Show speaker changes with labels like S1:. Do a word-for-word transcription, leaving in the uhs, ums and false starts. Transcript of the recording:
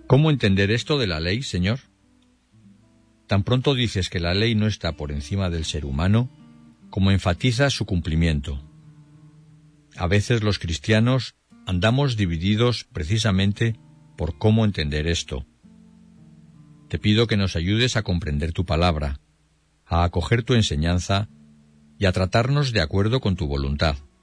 S1: ¿Cómo entender esto de la ley, Señor? Tan pronto dices que la ley no está por encima del ser humano, como enfatizas su cumplimiento. A veces los cristianos andamos divididos precisamente por cómo entender esto. Te pido que nos ayudes a comprender tu palabra, a acoger tu enseñanza y a tratarnos de acuerdo con tu voluntad.